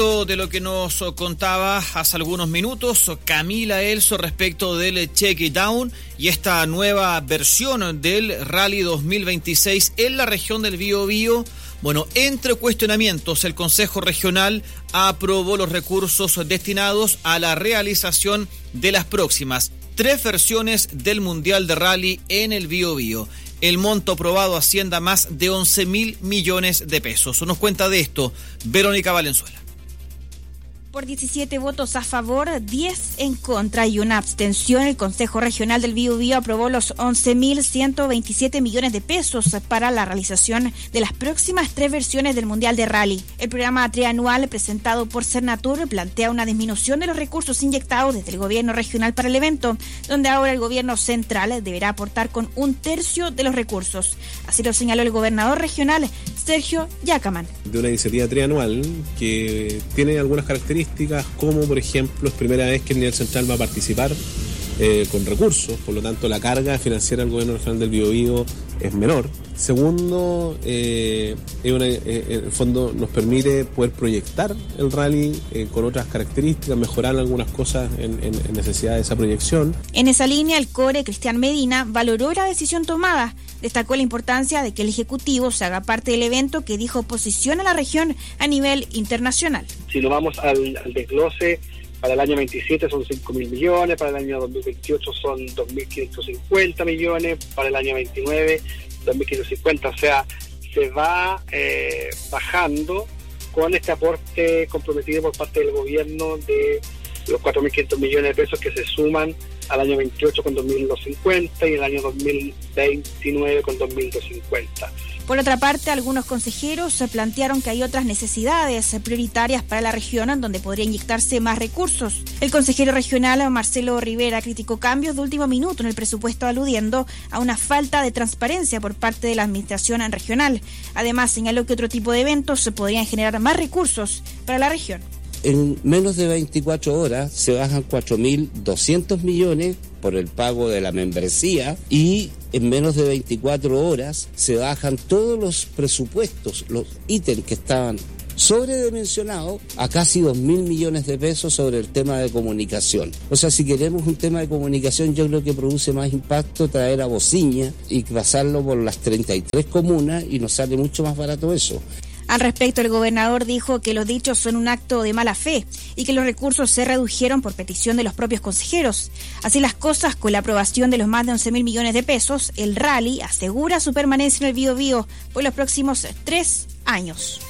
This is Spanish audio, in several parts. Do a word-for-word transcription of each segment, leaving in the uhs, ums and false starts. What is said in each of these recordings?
De lo que nos contaba hace algunos minutos Camila Elso respecto del Check It Down y esta nueva versión del Rally dos mil veintiséis en la región del Biobío. Bueno, entre cuestionamientos, el Consejo Regional aprobó los recursos destinados a la realización de las próximas tres versiones del Mundial de Rally en el Biobío. El monto aprobado asciende a más de once mil millones de pesos. Nos cuenta de esto Verónica Valenzuela. Por diecisiete votos a favor, diez en contra y una abstención, el Consejo Regional del Biobío aprobó los once mil ciento veintisiete millones de pesos para la realización de las próximas tres versiones del Mundial de Rally. El programa trianual presentado por Cernatur plantea una disminución de los recursos inyectados desde el gobierno regional para el evento, donde ahora el gobierno central deberá aportar con un tercio de los recursos. Así lo señaló el gobernador regional, Sergio Yacaman. De una iniciativa trianual que tiene algunas características, como por ejemplo es primera vez que el nivel central va a participar eh, con recursos, por lo tanto la carga financiera del gobierno regional del Biobío es menor. Segundo, eh, es una, eh, en el fondo nos permite poder proyectar el rally eh, con otras características, mejorar algunas cosas en, en, en necesidad de esa proyección. En esa línea, el core Cristian Medina valoró la decisión tomada. Destacó la importancia de que el Ejecutivo se haga parte del evento que dijo posiciona a la región a nivel internacional. Si nos vamos al, al desglose, para el año veintisiete son cinco mil millones, para el año dos mil veintiocho son dos mil quinientos cincuenta millones, para el año veintinueve dos mil quinientos cincuenta, o sea, se va eh, bajando con este aporte comprometido por parte del gobierno de los cuatro mil quinientos millones de pesos que se suman al año veintiocho con dos mil doscientos cincuenta y el año dos mil veintinueve con dos mil doscientos cincuenta. Por otra parte, algunos consejeros se plantearon que hay otras necesidades prioritarias para la región donde podría inyectarse más recursos. El consejero regional Marcelo Rivera criticó cambios de último minuto en el presupuesto, aludiendo a una falta de transparencia por parte de la administración regional. Además, señaló que otro tipo de eventos se podrían generar más recursos para la región. En menos de veinticuatro horas se bajan cuatro mil doscientos millones por el pago de la membresía y en menos de veinticuatro horas se bajan todos los presupuestos, los ítems que estaban sobredimensionados a casi dos mil millones de pesos sobre el tema de comunicación. O sea, si queremos un tema de comunicación, yo creo que produce más impacto traer a Bociña y pasarlo por las treinta y tres comunas y nos sale mucho más barato eso. Al respecto, el gobernador dijo que los dichos son un acto de mala fe y que los recursos se redujeron por petición de los propios consejeros. Así las cosas, con la aprobación de los más de once mil millones de pesos, el rally asegura su permanencia en el Biobío por los próximos tres años.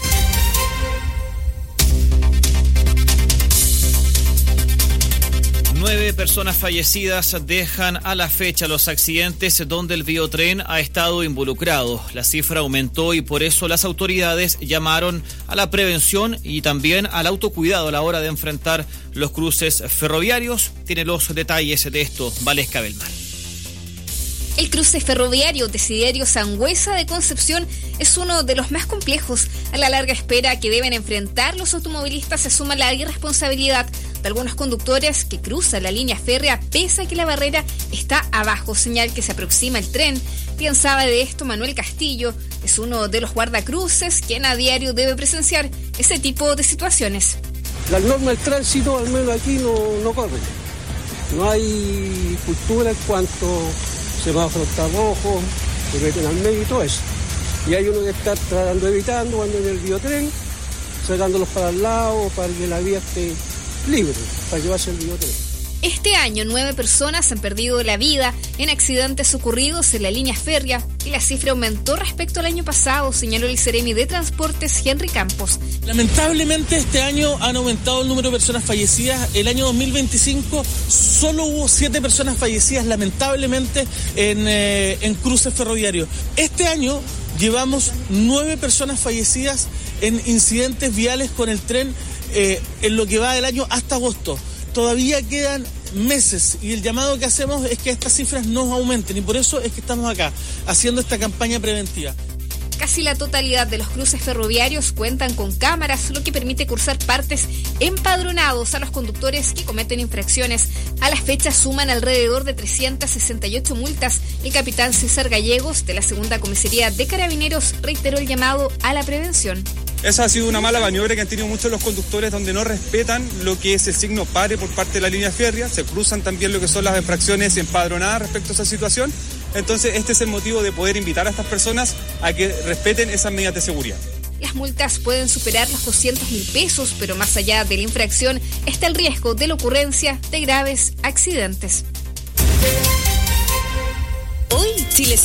Nueve personas fallecidas dejan a la fecha los accidentes donde el Biotren ha estado involucrado. La cifra aumentó y por eso las autoridades llamaron a la prevención y también al autocuidado a la hora de enfrentar los cruces ferroviarios. Tiene los detalles de esto Valesca Belmar. El cruce ferroviario Desiderio-Sangüesa de Concepción es uno de los más complejos. A la larga espera que deben enfrentar los automovilistas se suma la irresponsabilidad de algunos conductores que cruzan la línea férrea pese a que la barrera está abajo, señal que se aproxima el tren. Quien sabe de esto, Manuel Castillo, es uno de los guardacruces quien a diario debe presenciar ese tipo de situaciones. Las normas del tránsito, al menos aquí, no, no corren. No hay cultura en cuanto semáforo está rojo, se meten al medio y todo eso. Y hay uno que está tratando de evitando cuando en el biotren, sacándolos para el lado, para que la vía esté libre, para llevarse el biotren. Este año, nueve personas han perdido la vida en accidentes ocurridos en la línea férrea y la cifra aumentó respecto al año pasado, señaló el Seremi de Transportes, Henry Campos. Lamentablemente este año han aumentado el número de personas fallecidas. El año dos mil veinticinco solo hubo siete personas fallecidas, lamentablemente, en, eh, en cruces ferroviarios. Este año llevamos nueve personas fallecidas en incidentes viales con el tren eh, en lo que va del año hasta agosto. Todavía quedan meses y el llamado que hacemos es que estas cifras no aumenten y por eso es que estamos acá haciendo esta campaña preventiva. Casi la totalidad de los cruces ferroviarios cuentan con cámaras, lo que permite cursar partes empadronados a los conductores que cometen infracciones. A las fechas suman alrededor de trescientas sesenta y ocho multas. El capitán César Gallegos, de la segunda comisaría de Carabineros, reiteró el llamado a la prevención. Esa ha sido una mala maniobra que han tenido muchos los conductores, donde no respetan lo que es el signo pare por parte de la línea férrea, se cruzan también lo que son las infracciones empadronadas respecto a esa situación. Entonces este es el motivo de poder invitar a estas personas a que respeten esas medidas de seguridad. Las multas pueden superar los doscientos mil pesos, pero más allá de la infracción está el riesgo de la ocurrencia de graves accidentes. Hoy Chile